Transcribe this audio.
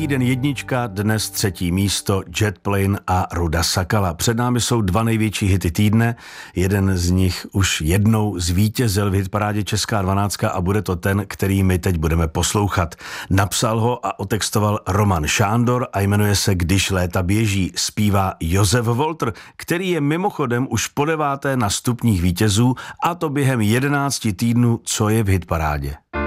týden jednička, dnes třetí místo Jet Plane a Ruda Sakala. Před námi jsou dva největší hity týdne, jeden z nich už jednou zvítězil v hitparádě Česká 12 a bude to ten, který my teď budeme poslouchat. Napsal ho a otextoval Roman Šándor a jmenuje se Když léta běží. Zpívá Josef Walter, který je mimochodem už po 9. na stupních vítězů, a to během 11 týdnů, co je v hitparádě.